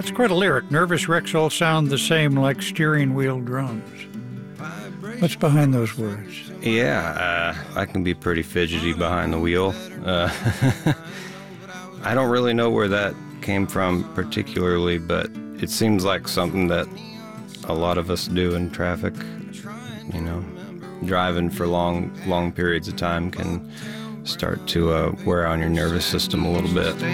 That's quite a lyric. Nervous wrecks all sound the same like steering wheel drums. What's behind those words? Yeah, I can be pretty fidgety behind the wheel. I don't really know where that came from particularly, but it seems like something that a lot of us do in traffic. You know, driving for long periods of time can start to wear on your nervous system a little bit.